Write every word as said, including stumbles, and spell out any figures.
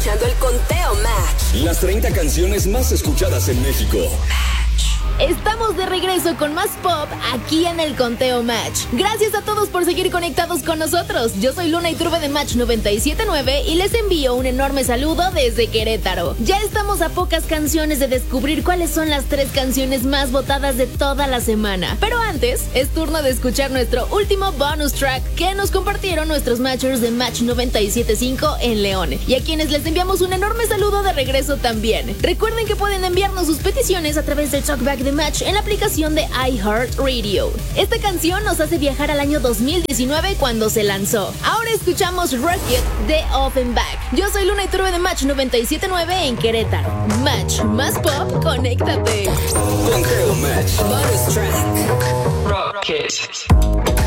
escuchando el Conteo Match. Las treinta canciones más escuchadas en México. Estamos de regreso con más pop aquí en el Conteo Match. Gracias a todos por seguir conectados con nosotros. Yo soy Luna Iturbe de Match noventa y siete punto nueve y les envío un enorme saludo desde Querétaro. Ya estamos a pocas canciones de descubrir cuáles son las tres canciones más votadas de toda la semana. Pero antes, es turno de escuchar nuestro último bonus track que nos compartieron nuestros matchers de Match noventa y siete punto cinco en León. Y a quienes les enviamos un enorme saludo de regreso también. Recuerden que pueden enviarnos sus peticiones a través del Talkback de Match en la aplicación de iHeartRadio. Esta canción nos hace viajar al año dos mil diecinueve cuando se lanzó. Ahora escuchamos Rocket de Offenbach. Yo soy Luna Iturbe de Match noventa y siete punto nueve en Querétaro. Match más pop, conéctate. Conteo Match. Bonus track. Rocket.